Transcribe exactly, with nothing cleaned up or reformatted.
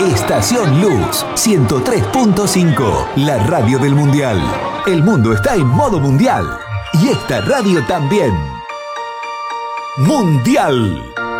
Estación Luz ciento tres punto cinco, la radio del Mundial. El mundo está en modo mundial y esta radio también. Mundial